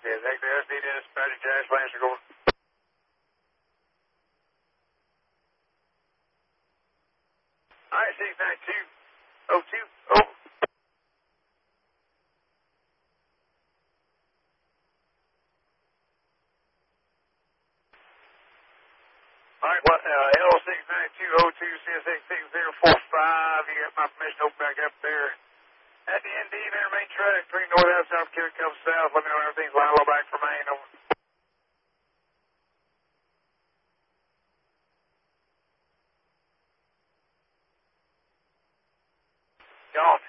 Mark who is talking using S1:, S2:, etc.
S1: Yes, actually, SD dispatch, Jash Lancer going. Alright, 692, 02, over. Alright, what, L69202, CSX6045, you got my permission to open back up there. At the ND, there, main track, 3 north out, South Carolina, comes south, let me know everything's line low back for main, over. Gone.